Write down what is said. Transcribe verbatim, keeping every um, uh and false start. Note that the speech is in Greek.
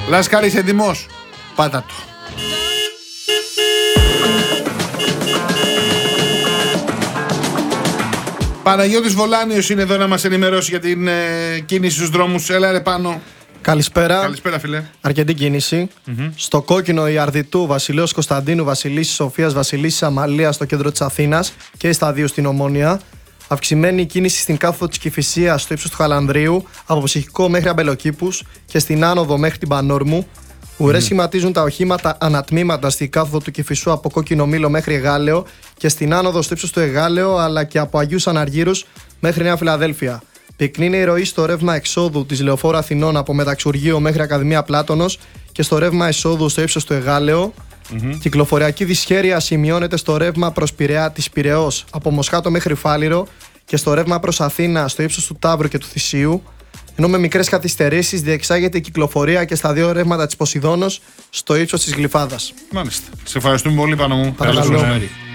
Λασκάρης έτοιμος. Πάτα το. Παναγιώτης Βολάνιος είναι εδώ να μας ενημερώσει για την ε, κίνηση στους δρόμους. Έλα ρε Πάνο. Καλησπέρα. Καλησπέρα φίλε. Αρκετή κίνηση. Mm-hmm. Στο κόκκινο η Αρδιτού, Βασιλέως Κωνσταντίνου, Βασιλίσσης Σοφίας, Βασιλίσσης Αμαλίας στο κέντρο της Αθήνας και στα δύο στην Ομόνια. Αυξημένη κίνηση στην κάθοδο της Κηφισίας στο ύψος του Χαλανδρίου, από Ψυχικό μέχρι Αμπελοκήπους και στην άνοδο μέχρι την Πανόρμου. Ουρές mm. σχηματίζουν τα οχήματα ανατμήματα στη κάθοδο του Κηφισού από Κόκκινο Μήλο μέχρι Εγάλεο και στην άνοδο στο ύψος του Εγάλεο, αλλά και από Αγίους Αναργύρους μέχρι Νέα Φιλαδέλφια. Πυκνή είναι η ροή στο ρεύμα εξόδου της Λεωφόρου Αθηνών από Μεταξουργείο μέχρι Ακαδημία Πλάτωνος και στο ρεύμα εισόδου στο ύψος του Εγάλεο. Mm-hmm. Κυκλοφοριακή δυσχέρεια σημειώνεται στο ρεύμα προς Πειραιά της Πειραιώς από Μοσχάτο μέχρι Φάληρο και στο ρεύμα προς Αθήνα στο ύψος του Ταύρου και του Θησίου. Ενώ με μικρές καθυστερήσεις διεξάγεται η κυκλοφορία και στα δύο ρεύματα της Ποσειδώνος στο ύψος της Γλυφάδας. Μάλιστα. Σε ευχαριστούμε πολύ πάνω μου. Παρακαλώ.